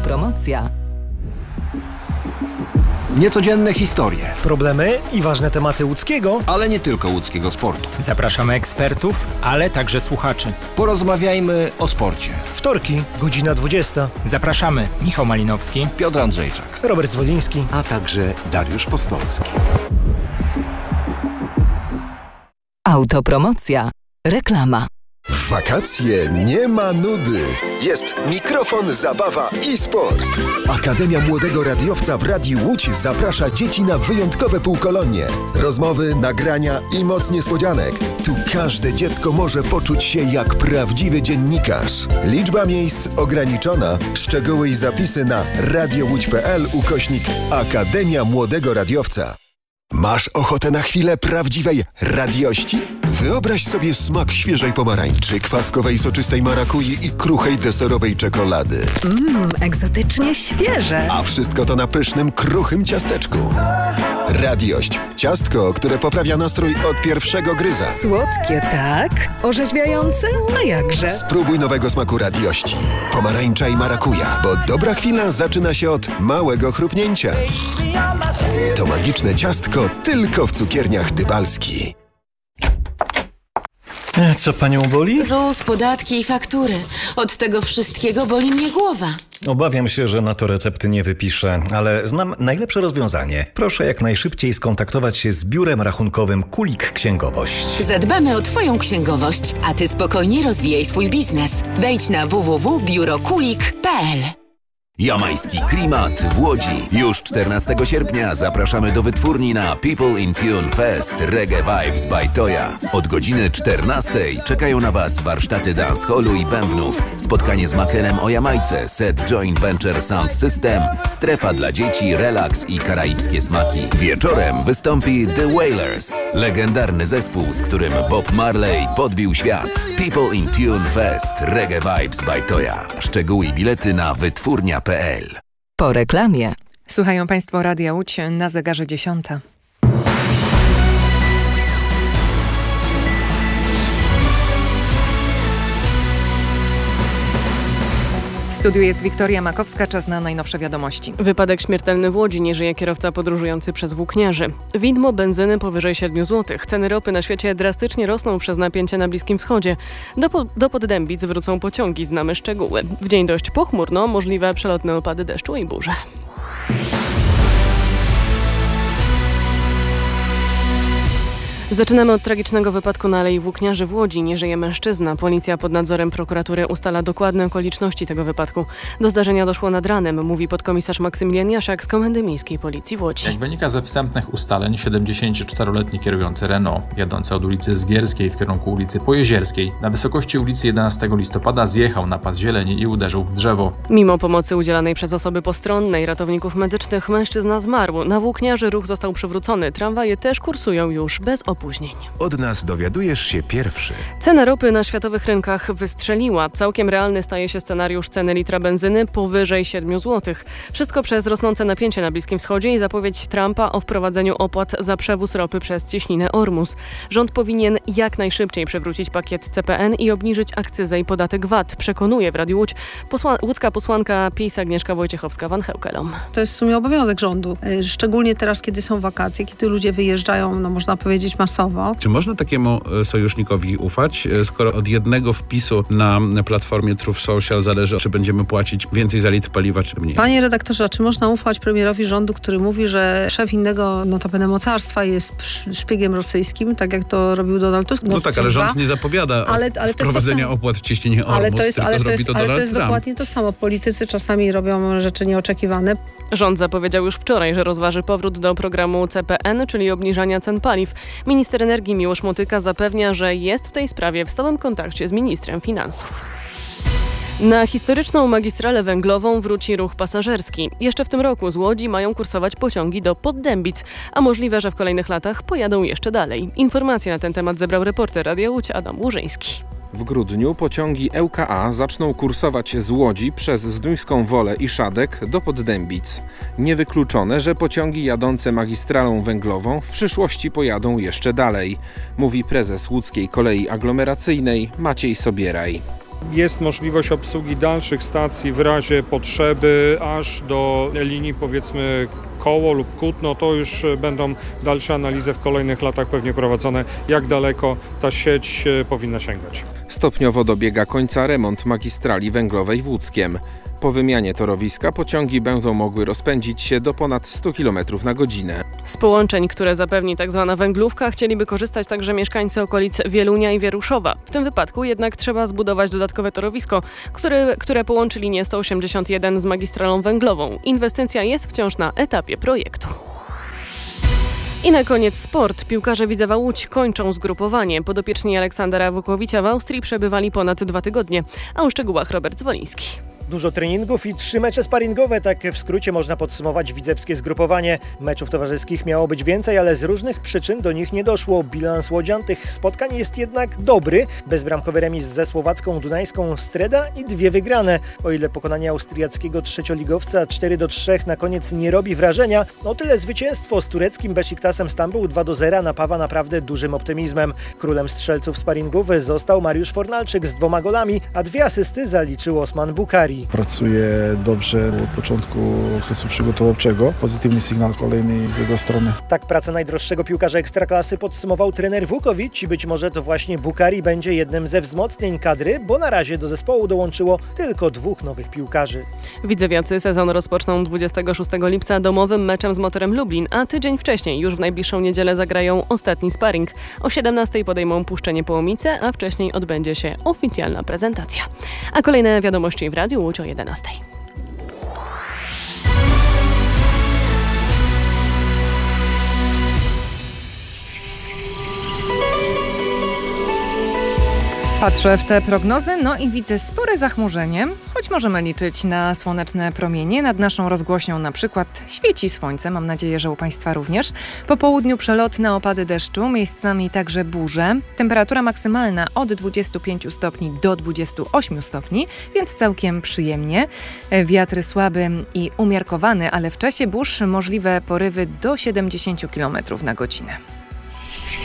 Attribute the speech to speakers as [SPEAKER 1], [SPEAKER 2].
[SPEAKER 1] Autopromocja.
[SPEAKER 2] Niecodzienne historie,
[SPEAKER 3] problemy i ważne tematy łódzkiego,
[SPEAKER 2] ale nie tylko łódzkiego sportu.
[SPEAKER 4] Zapraszamy ekspertów, ale także słuchaczy.
[SPEAKER 2] Porozmawiajmy o sporcie.
[SPEAKER 3] Wtorki, godzina 20.
[SPEAKER 4] Zapraszamy Michał Malinowski,
[SPEAKER 2] Piotr Andrzejczak,
[SPEAKER 3] Robert Zwoliński,
[SPEAKER 5] a także Dariusz Postolski.
[SPEAKER 1] Autopromocja. Reklama.
[SPEAKER 6] W wakacje nie ma nudy. Jest mikrofon, zabawa i sport. Akademia Młodego Radiowca w Radiu Łódź zaprasza dzieci na wyjątkowe półkolonie. Rozmowy, nagrania i moc niespodzianek. Tu każde dziecko może poczuć się jak prawdziwy dziennikarz. Liczba miejsc ograniczona. Szczegóły i zapisy na radiołódź.pl/Akademia Młodego Radiowca. Masz ochotę na chwilę prawdziwej radiości? Wyobraź sobie smak świeżej pomarańczy, kwaskowej soczystej marakui i kruchej deserowej czekolady.
[SPEAKER 7] Egzotycznie świeże.
[SPEAKER 6] A wszystko to na pysznym, kruchym ciasteczku. Radiość. Ciastko, które poprawia nastrój od pierwszego gryza.
[SPEAKER 7] Słodkie, tak? Orzeźwiające? A jakże?
[SPEAKER 6] Spróbuj nowego smaku radiości. Pomarańcza i marakuja, bo dobra chwila zaczyna się od małego chrupnięcia. To magiczne ciastko tylko w cukierniach Dybalski.
[SPEAKER 8] Co panią boli?
[SPEAKER 9] ZUS, podatki i faktury. Od tego wszystkiego boli mnie głowa.
[SPEAKER 8] Obawiam się, że na to recepty nie wypiszę, ale znam najlepsze rozwiązanie. Proszę jak najszybciej skontaktować się z biurem rachunkowym Kulik Księgowość.
[SPEAKER 9] Zadbamy o twoją księgowość, a ty spokojnie rozwijaj swój biznes. Wejdź na www.biurokulik.pl.
[SPEAKER 10] Jamajski klimat w Łodzi. Już 14 sierpnia zapraszamy do wytwórni na People in Tune Fest Reggae Vibes by Toya. Od godziny 14 czekają na Was warsztaty dancehallu i bębnów, spotkanie z Makerem o Jamajce, set Joint Venture Sound System, strefa dla dzieci, relaks i karaibskie smaki. Wieczorem wystąpi The Wailers, legendarny zespół, z którym Bob Marley podbił świat. People in Tune Fest Reggae Vibes by Toya. Szczegóły i bilety na wytwórnia.pl.
[SPEAKER 1] Po reklamie.
[SPEAKER 7] Słuchają Państwo Radia Łódź, na zegarze 10. W studiu jest Wiktoria Makowska, czas na najnowsze wiadomości.
[SPEAKER 11] Wypadek śmiertelny w Łodzi, nie żyje kierowca podróżujący przez Włókniarzy. Widmo benzyny powyżej 7 zł. Ceny ropy na świecie drastycznie rosną przez napięcie na Bliskim Wschodzie. Do Poddębic wrócą pociągi, znamy szczegóły. W dzień dość pochmurno, możliwe przelotne opady deszczu i burze. Zaczynamy od tragicznego wypadku na Alei Włókniarzy w Łodzi. Nie żyje mężczyzna. Policja pod nadzorem prokuratury ustala dokładne okoliczności tego wypadku. Do zdarzenia doszło nad ranem, mówi podkomisarz Maksymilian Jasiak z Komendy Miejskiej Policji w Łodzi.
[SPEAKER 12] Jak wynika ze wstępnych ustaleń, 74-letni kierujący Renault, jadący od ulicy Zgierskiej w kierunku ulicy Pojezierskiej, na wysokości ulicy 11 listopada zjechał na pas zieleni i uderzył w drzewo.
[SPEAKER 11] Mimo pomocy udzielanej przez osoby postronne i ratowników medycznych, mężczyzna zmarł. Na Włókniarzy ruch został przywrócony. Tramwaje też kursują już bez opóźnień.
[SPEAKER 5] Od nas dowiadujesz się pierwszy.
[SPEAKER 11] Cena ropy na światowych rynkach wystrzeliła. Całkiem realny staje się scenariusz ceny litra benzyny powyżej 7 zł. Wszystko przez rosnące napięcie na Bliskim Wschodzie i zapowiedź Trumpa o wprowadzeniu opłat za przewóz ropy przez cieśninę Ormus. Rząd powinien jak najszybciej przywrócić pakiet CPN i obniżyć akcyzę i podatek VAT, przekonuje w Radiu Łódź łódzka posłanka PiS Agnieszka Wojciechowska-Van Heukelom.
[SPEAKER 13] To jest w sumie obowiązek rządu, szczególnie teraz, kiedy są wakacje, kiedy ludzie wyjeżdżają, można powiedzieć masowo.
[SPEAKER 14] Czy można takiemu sojusznikowi ufać, skoro od jednego wpisu na platformie Truth Social zależy, czy będziemy płacić więcej za litr paliwa, czy mniej?
[SPEAKER 13] Panie redaktorze, czy można ufać premierowi rządu, który mówi, że szef innego notabene mocarstwa jest szpiegiem rosyjskim, tak jak to robił Donald Tusk?
[SPEAKER 14] No tak, ale rząd nie zapowiada wprowadzenia opłat w cieśninie Ormus,
[SPEAKER 13] ale to jest dokładnie to samo. Politycy czasami robią rzeczy nieoczekiwane.
[SPEAKER 11] Rząd zapowiedział już wczoraj, że rozważy powrót do programu CPN, czyli obniżania cen paliw. Minister energii Miłosz Motyka zapewnia, że jest w tej sprawie w stałym kontakcie z ministrem finansów. Na historyczną magistralę węglową wróci ruch pasażerski. Jeszcze w tym roku z Łodzi mają kursować pociągi do Poddębic, a możliwe, że w kolejnych latach pojadą jeszcze dalej. Informacje na ten temat zebrał reporter Radia Łódź Adam Łużyński.
[SPEAKER 15] W grudniu pociągi ŁKA zaczną kursować z Łodzi przez Zduńską Wolę i Szadek do Poddębic. Niewykluczone, że pociągi jadące magistralą węglową w przyszłości pojadą jeszcze dalej, mówi prezes Łódzkiej Kolei Aglomeracyjnej Maciej Sobieraj.
[SPEAKER 16] Jest możliwość obsługi dalszych stacji w razie potrzeby aż do linii powiedzmy Koło lub Kutno. To już będą dalsze analizy w kolejnych latach pewnie prowadzone, jak daleko ta sieć powinna sięgać.
[SPEAKER 15] Stopniowo dobiega końca remont magistrali węglowej w Łódzkiem. Po wymianie torowiska pociągi będą mogły rozpędzić się do ponad 100 km na godzinę.
[SPEAKER 11] Z połączeń, które zapewni tzw. węglówka, chcieliby korzystać także mieszkańcy okolic Wielunia i Wieruszowa. W tym wypadku jednak trzeba zbudować dodatkowe torowisko, które połączy linię 181 z magistralą węglową. Inwestycja jest wciąż na etapie projektu. I na koniec sport. Piłkarze Widzewa Łódź kończą zgrupowanie. Podopieczni Aleksandra Wukowicza w Austrii przebywali ponad 2 tygodnie. A o szczegółach Robert Zwoliński.
[SPEAKER 3] Dużo treningów i 3 mecze sparingowe, tak w skrócie można podsumować widzewskie zgrupowanie. Meczów towarzyskich miało być więcej, ale z różnych przyczyn do nich nie doszło. Bilans łodzian tych spotkań jest jednak dobry. Bezbramkowy remis ze słowacką Dunajską Streda i 2 wygrane. O ile pokonanie austriackiego trzecioligowca 4-3 na koniec nie robi wrażenia, o tyle zwycięstwo z tureckim Besiktasem Stambuł 2-0 napawa naprawdę dużym optymizmem. Królem strzelców sparingów został Mariusz Fornalczyk z 2 golami, a 2 asysty zaliczył Osman Bukari.
[SPEAKER 17] Pracuje dobrze od początku okresu przygotowawczego. Pozytywny sygnał kolejny z jego strony.
[SPEAKER 3] Tak pracę najdroższego piłkarza Ekstraklasy podsumował trener Wukowicz i być może to właśnie Bukari będzie jednym ze wzmocnień kadry, bo na razie do zespołu dołączyło tylko 2 nowych piłkarzy.
[SPEAKER 11] Widzewiacy sezon rozpoczną 26 lipca domowym meczem z Motorem Lublin, a tydzień wcześniej, już w najbliższą niedzielę zagrają ostatni sparring. O 17 podejmą Puszczenie Połomice, a wcześniej odbędzie się oficjalna prezentacja. A kolejne wiadomości w Radiu Łódź o 11.
[SPEAKER 7] Patrzę w te prognozy, i widzę spore zachmurzenie, choć możemy liczyć na słoneczne promienie. Nad naszą rozgłośnią na przykład świeci słońce, mam nadzieję, że u Państwa również. Po południu przelotne opady deszczu, miejscami także burze. Temperatura maksymalna od 25 stopni do 28 stopni, więc całkiem przyjemnie. Wiatr słaby i umiarkowany, ale w czasie burz możliwe porywy do 70 km na godzinę.